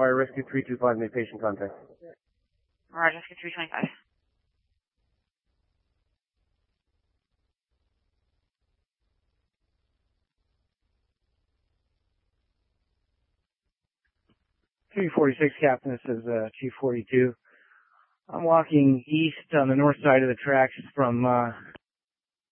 Fire Rescue 325, make patient contact. Roger, Rescue 325. Captain, this is Chief 42. I'm walking east on the north side of the tracks from